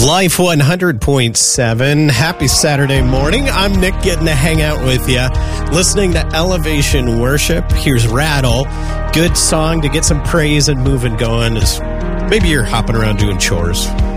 Life 100.7. Happy Saturday morning. I'm Nick, getting to hang out with you, listening to Elevation Worship. Here's Rattle. Good song to get some praise and moving going as maybe you're hopping around doing chores.